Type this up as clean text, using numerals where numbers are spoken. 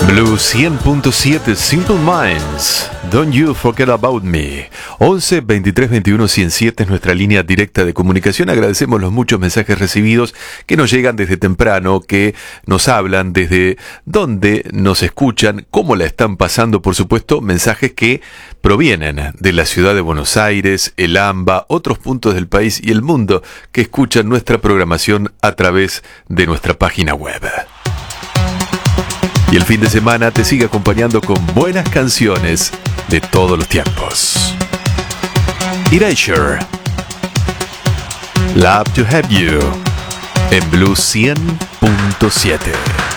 Blue 100.7 Simple Minds, Don't You Forget About Me. 11 23 21 107 es nuestra línea directa de comunicación. Agradecemos los muchos mensajes recibidos que nos llegan desde temprano, que nos hablan desde dónde nos escuchan, cómo la están pasando, por supuesto, mensajes que provienen de la ciudad de Buenos Aires, el AMBA, otros puntos del país y el mundo que escuchan nuestra programación a través de nuestra página web. Y el fin de semana te sigue acompañando con buenas canciones de todos los tiempos. Erasure, Love to Have You, en Blue 100.7.